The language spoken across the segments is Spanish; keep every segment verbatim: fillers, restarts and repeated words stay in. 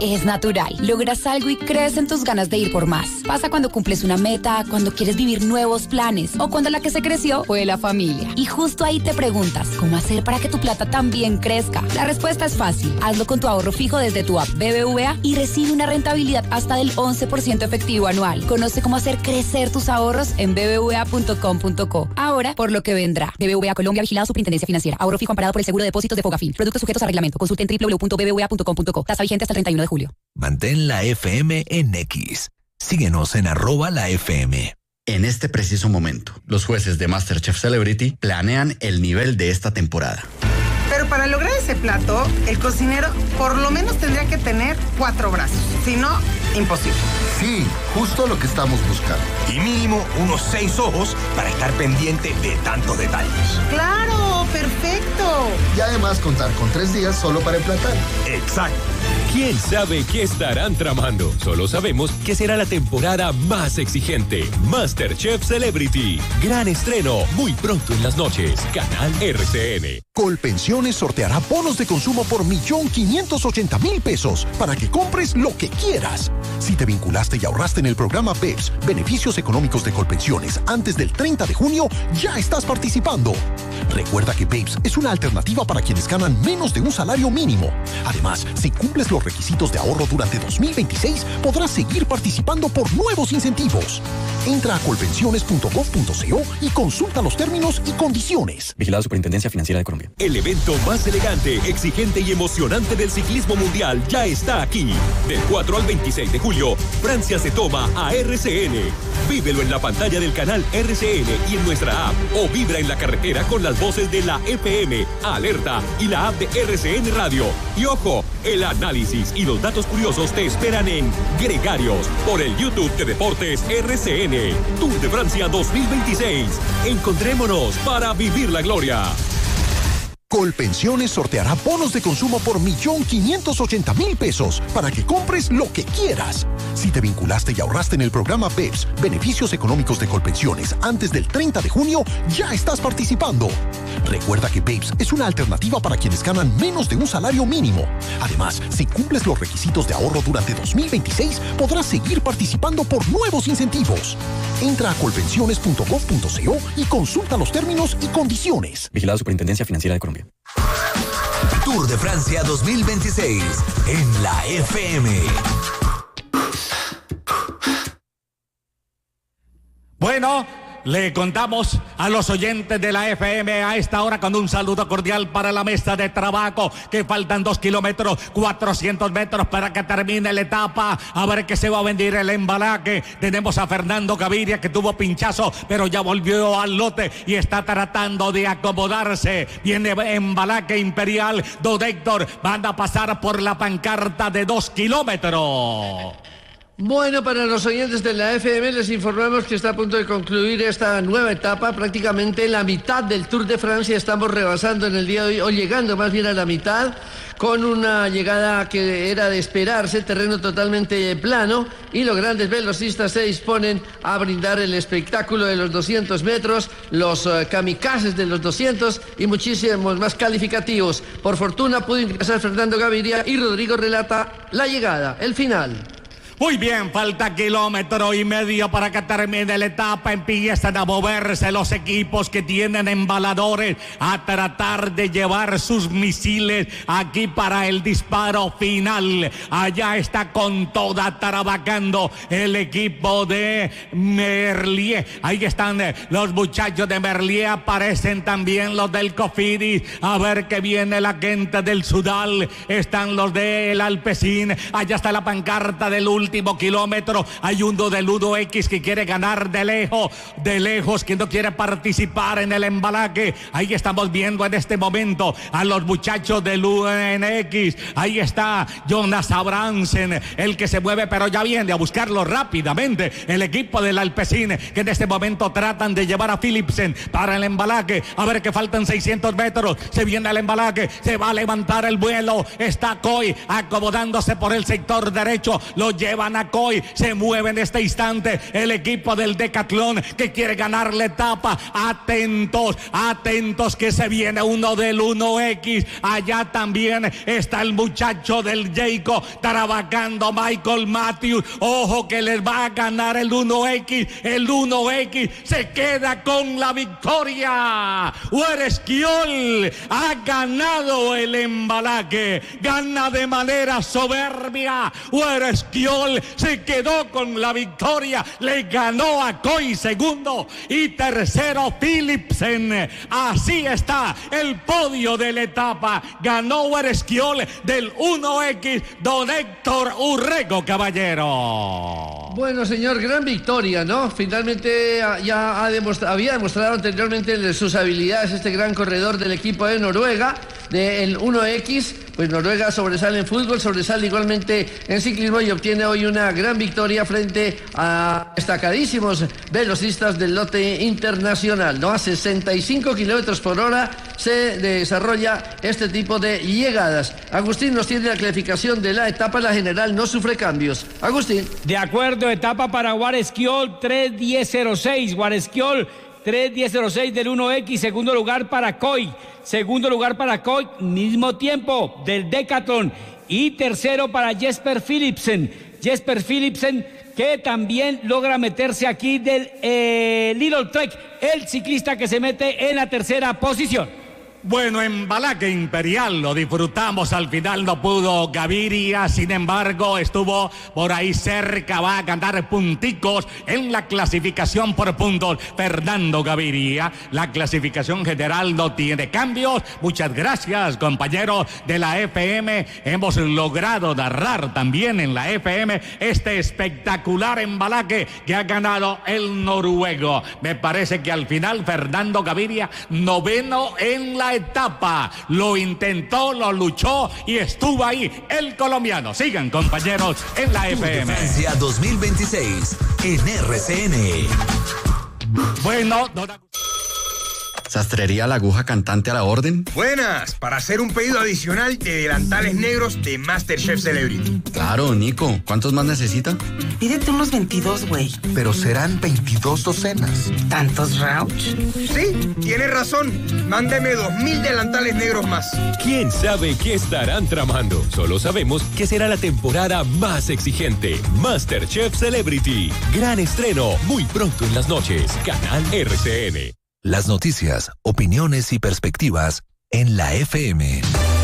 es natural. Logras algo y crees en tus ganas de ir por más. Pasa cuando cumples una meta, cuando quieres vivir nuevos planes o cuando la que se creció fue la familia. Y justo ahí te preguntas, ¿cómo hacer para que tu plata también crezca? La respuesta es fácil. Hazlo con tu ahorro fijo desde tu app B B V A y recibe una rentabilidad hasta del once por ciento efectivo anual. Conoce cómo hacer crecer tus ahorros en b b v a punto com punto co. Ahora, por lo que vendrá. B B V A Colombia, vigilado Superintendencia Financiera. Ahorro fijo amparado por el seguro de depósitos de Fogafín. Productos sujetos a reglamento. Consulte en w w w punto b b v a punto com punto co. Tasa vigente hasta el treinta y uno de julio. Mantén la F M en X. Síguenos en arroba la F M. En este preciso momento, los jueces de MasterChef Celebrity planean el nivel de esta temporada. Pero para lograr ese plato, el cocinero por lo menos tendría que tener cuatro brazos. Si no, imposible. Sí, justo lo que estamos buscando. Y mínimo unos seis ojos para estar pendiente de tantos detalles. ¡Claro! ¡Perfecto! Y además contar con tres días solo para emplatar. Exacto. ¿Quién sabe qué estarán tramando? Solo sabemos que será la temporada más exigente. MasterChef Celebrity. Gran estreno muy pronto en las noches. Canal R C N. Colpensiones sorteará bonos de consumo por un millón quinientos ochenta mil pesos para que compres lo que quieras. Si te vinculaste y ahorraste en el programa B E P S, Beneficios Económicos de Colpensiones, antes del treinta de junio, ya estás participando. Recuerda que B E P S es una alternativa para quienes ganan menos de un salario mínimo. Además, si cumples los requisitos de ahorro durante dos mil veintiséis, podrás seguir participando por nuevos incentivos. Entra a colpensiones punto gov punto co y consulta los términos y condiciones. Vigilado Superintendencia Financiera de Colombia. El evento más elegante, exigente y emocionante del ciclismo mundial ya está aquí. Del cuatro al veintiséis de julio, Francia se toma a R C N. Vívelo en la pantalla del canal R C N y en nuestra app o vibra en la carretera con las voces de la F M, Alerta y la app de R C N Radio. Y ojo, el análisis y los datos curiosos te esperan en Gregarios por el YouTube de Deportes R C N. Tour de Francia dos mil veintiséis. Encontrémonos para vivir la gloria. Colpensiones sorteará bonos de consumo por un millón quinientos ochenta mil pesos para que compres lo que quieras. Si te vinculaste y ahorraste en el programa B E P S, Beneficios Económicos de Colpensiones, antes del treinta de junio, ya estás participando. Recuerda que B E P S es una alternativa para quienes ganan menos de un salario mínimo. Además, si cumples los requisitos de ahorro durante dos mil veintiséis, podrás seguir participando por nuevos incentivos. Entra a colpensiones punto gov punto co y consulta los términos y condiciones. Vigilado Superintendencia Financiera de Colombia. Tour de Francia dos mil veintiséis en la F M. Bueno, le contamos a los oyentes de la F M a esta hora con un saludo cordial para la mesa de trabajo, que faltan dos kilómetros, cuatrocientos metros para que termine la etapa. A ver qué se va a vender el embalaje. Tenemos a Fernando Gaviria, que tuvo pinchazo, pero ya volvió al lote y está tratando de acomodarse. Viene embalaje Imperial, Don Héctor, van a pasar por la pancarta de dos kilómetros. Bueno, para los oyentes de la F M les informamos que está a punto de concluir esta nueva etapa, prácticamente la mitad del Tour de Francia. Estamos rebasando en el día de hoy, o llegando más bien a la mitad, con una llegada que era de esperarse, terreno totalmente plano, y los grandes velocistas se disponen a brindar el espectáculo de los doscientos metros, los uh, kamikazes de los doscientos y muchísimos más calificativos. Por fortuna pudo ingresar Fernando Gaviria y Rodrigo relata la llegada, el final. Muy bien, falta kilómetro y medio para que termine la etapa. Empiezan a moverse los equipos que tienen embaladores a tratar de llevar sus misiles aquí para el disparo final. Allá está con toda trabajando el equipo de Merlier. Ahí están los muchachos de Merlier, aparecen también los del Cofidis. A ver qué viene la gente del Sudal. Están los del Alpecin. Allá está la pancarta del último último kilómetro. Hay uno de Ludo X que quiere ganar de lejos, de lejos, que no quiere participar en el embalaje. Ahí estamos viendo en este momento a los muchachos del U N X. Ahí está Jonas Abransen, el que se mueve, pero ya viene a buscarlo rápidamente el equipo del Alpecin, que en este momento tratan de llevar a Philipsen para el embalaje. A ver que faltan seiscientos metros. Se viene el embalaje, se va a levantar el vuelo. Está Coy acomodándose por el sector derecho. Lo lleva llevan a Coy. Se mueve en este instante el equipo del Decatlón que quiere ganar la etapa. Atentos, atentos que se viene uno del uno equis. Allá también está el muchacho del Jayco trabajando, Michael Matthews. Ojo que les va a ganar el uno equis. El uno equis se queda con la victoria. Hueresquiol ha ganado el embalaje. Gana de manera soberbia. Hueresquiol se quedó con la victoria. Le ganó a Coy segundo y tercero Philipsen. Así está el podio de la etapa. Ganó Hueresquiol del uno equis, don Héctor Urrego, caballero. Bueno, señor, gran victoria, ¿no? Finalmente ya ha demostra- había demostrado anteriormente sus habilidades este gran corredor del equipo de Noruega, del uno equis. Pues Noruega sobresale en fútbol, sobresale igualmente en ciclismo y obtiene hoy una gran victoria frente a destacadísimos velocistas del lote internacional, ¿no? A sesenta y cinco kilómetros por hora se desarrolla este tipo de llegadas. Agustín nos tiene la clasificación de la etapa, la general no sufre cambios. Agustín. De acuerdo, etapa para Huaresquiol, tres diez cero seis, Huaresquiol tres diez cero seis del uno equis, segundo lugar para Coy, segundo lugar para Coy, mismo tiempo del Decathlon, y tercero para Jesper Philipsen, Jesper Philipsen que también logra meterse aquí del eh, Little Trek, el ciclista que se mete en la tercera posición. Bueno, embalaje imperial lo disfrutamos, al final no pudo Gaviria, sin embargo estuvo por ahí cerca, va a ganar punticos en la clasificación por puntos Fernando Gaviria. La clasificación general no tiene cambios. Muchas gracias, compañeros de la F M. Hemos logrado narrar también en la F M este espectacular embalaje que ha ganado el noruego. Me parece que al final Fernando Gaviria, noveno en la etapa, lo intentó, lo luchó y estuvo ahí el colombiano. Sigan, compañeros, en la F M. Tour de Francia dos mil veintiséis en R C N. Bueno, don... ¿Sastrería La Aguja Cantante a la orden? Buenas, para hacer un pedido adicional de delantales negros de MasterChef Celebrity. Claro, Nico. ¿Cuántos más necesita? Pídete unos veintidós, güey. Pero serán veintidós docenas. ¿Tantos, Rauch? Sí, tienes razón. Mándeme dos mil delantales negros más. ¿Quién sabe qué estarán tramando? Solo sabemos que será la temporada más exigente. MasterChef Celebrity. Gran estreno muy pronto en las noches. Canal R C N. Las noticias, opiniones y perspectivas en la F M.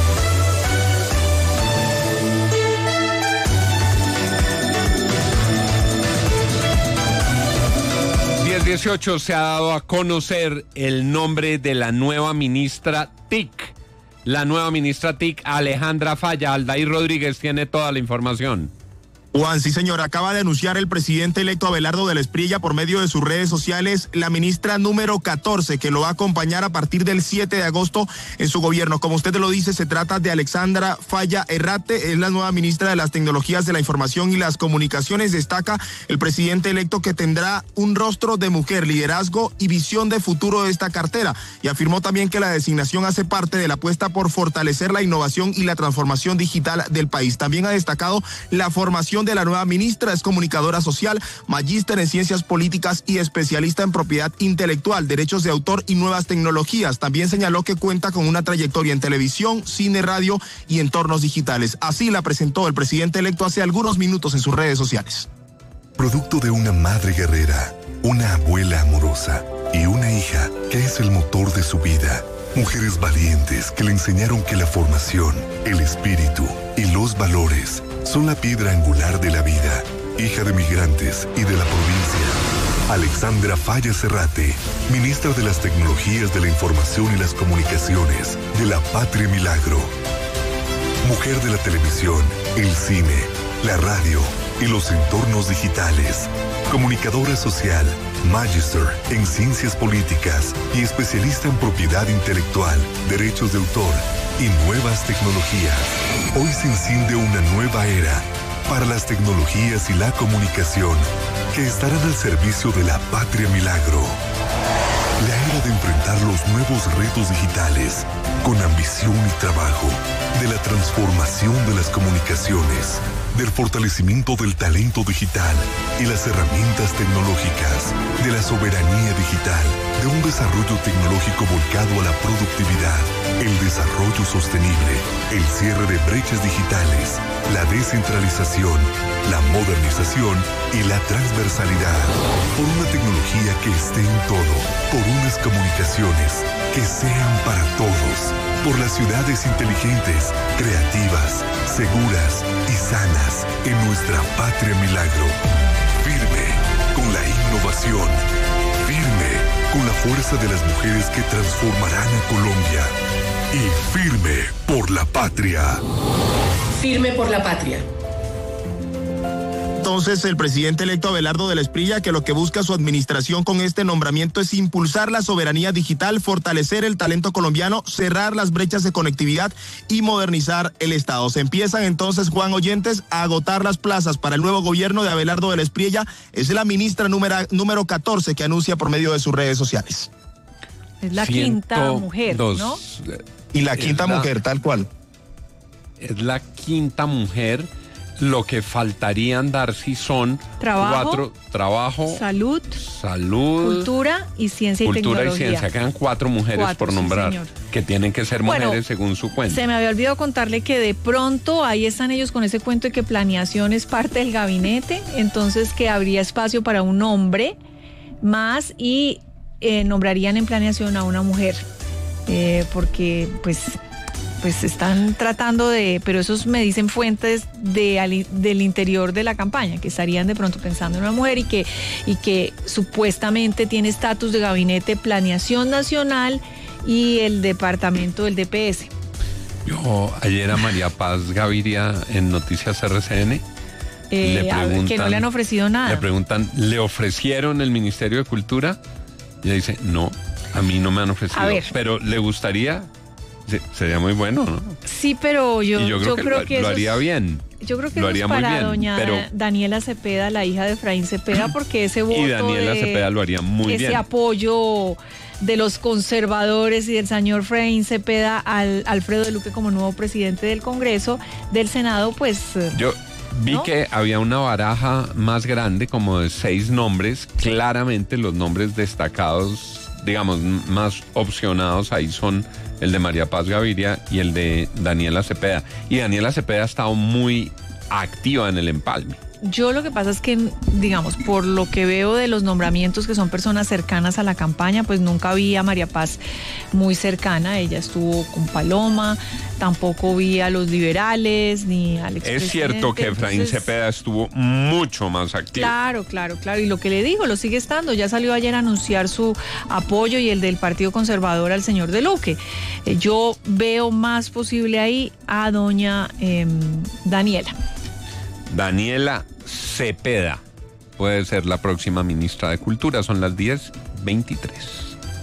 diez dieciocho se ha dado a conocer el nombre de la nueva ministra T I C. La nueva ministra T I C, Alejandra Falla. Aldair Rodríguez tiene toda la información. Juan, sí señor, acaba de anunciar el presidente electo Abelardo del Esprilla por medio de sus redes sociales la ministra número catorce que lo va a acompañar a partir del siete de agosto en su gobierno. Como usted lo dice, se trata de Alexandra Falla Errate, es la nueva ministra de las Tecnologías de la Información y las Comunicaciones. Destaca el presidente electo que tendrá un rostro de mujer, liderazgo y visión de futuro de esta cartera, y afirmó también que la designación hace parte de la apuesta por fortalecer la innovación y la transformación digital del país. También ha destacado la formación de la nueva ministra, es comunicadora social, magíster en ciencias políticas y especialista en propiedad intelectual, derechos de autor y nuevas tecnologías. También señaló que cuenta con una trayectoria en televisión, cine, radio y entornos digitales. Así la presentó el presidente electo hace algunos minutos en sus redes sociales. Producto de una madre guerrera, una abuela amorosa y una hija que es el motor de su vida. Mujeres valientes que le enseñaron que la formación, el espíritu y los valores son la piedra angular de la vida. Hija de migrantes y de la provincia, Alexandra Falla Errate, ministra de las Tecnologías de la Información y las Comunicaciones de la Patria Milagro. Mujer de la televisión, el cine, la radio y los entornos digitales. Comunicadora social, magíster en ciencias políticas y especialista en propiedad intelectual, derechos de autor y nuevas tecnologías. Hoy se enciende una nueva era para las tecnologías y la comunicación que estarán al servicio de la Patria Milagro. La manera de enfrentar los nuevos retos digitales con ambición y trabajo, de la transformación de las comunicaciones, del fortalecimiento del talento digital y las herramientas tecnológicas, de la soberanía digital, de un desarrollo tecnológico volcado a la productividad, el desarrollo sostenible, el cierre de brechas digitales, la descentralización, la modernización y la transversalidad, por una tecnología que esté en todo, por unas comunicaciones que sean para todos, por las ciudades inteligentes, creativas, seguras y sanas en nuestra patria milagro. Firme con la innovación, firme con la fuerza de las mujeres que transformarán a Colombia y firme por la patria. Firme por la patria. Entonces, el presidente electo Abelardo de la Espriella, que lo que busca su administración con este nombramiento es impulsar la soberanía digital, fortalecer el talento colombiano, cerrar las brechas de conectividad y modernizar el Estado. Se empiezan entonces, Juan, oyentes, a agotar las plazas para el nuevo gobierno de Abelardo de la Espriella. Es la ministra número, número catorce que anuncia por medio de sus redes sociales. Es la quinta mujer, ¿no? Y la quinta la, mujer, tal cual. Es la quinta mujer. Lo que faltarían, Darcy, son trabajo, cuatro, trabajo, salud, salud, cultura y ciencia cultura y tecnología. Cultura y ciencia, quedan cuatro mujeres cuatro, por nombrar, sí, que tienen que ser bueno, mujeres según su cuenta. Se me había olvidado contarle que de pronto ahí están ellos con ese cuento de que planeación es parte del gabinete, entonces que habría espacio para un hombre más y eh, nombrarían en planeación a una mujer, eh, porque pues... pues están tratando de, pero esos me dicen fuentes de, del interior de la campaña, que estarían de pronto pensando en una mujer y que, y que supuestamente tiene estatus de gabinete planeación nacional y el departamento del D P S. Yo ayer a María Paz Gaviria en Noticias R C N eh, le preguntan, que no le han ofrecido nada. Le preguntan, ¿le ofrecieron el Ministerio de Cultura? Y ella dice, no, a mí no me han ofrecido, pero ¿le gustaría? Sí, sería muy bueno, ¿no? Sí, pero yo, y yo creo yo que, creo lo, que lo haría es, bien. Yo creo que lo eso haría es para muy bien, doña pero, Daniela Cepeda, la hija de Efraín Cepeda, porque ese voto y Daniela de, Cepeda lo haría muy ese bien. apoyo de los conservadores y del señor Efraín Cepeda al Alfredo de Luque como nuevo presidente del Congreso, del Senado, pues... Yo vi ¿no? que había una baraja más grande, como de seis nombres, claramente los nombres destacados, digamos, más opcionados ahí son el de María Paz Gaviria y el de Daniela Cepeda. Y Daniela Cepeda ha estado muy activa en el empalme. Yo lo que pasa es que, digamos, por lo que veo de los nombramientos que son personas cercanas a la campaña, pues nunca vi a María Paz muy cercana. Ella estuvo con Paloma, tampoco vi a los liberales ni al expresidente. Es cierto que Efraín Entonces, Cepeda estuvo mucho más activo. Claro, claro, claro. Y lo que le digo, lo sigue estando. Ya salió ayer a anunciar su apoyo y el del Partido Conservador al señor de Luque. Eh, yo veo más posible ahí a doña eh, Daniela. Daniela Cepeda puede ser la próxima ministra de Cultura. Son las diez veintitrés.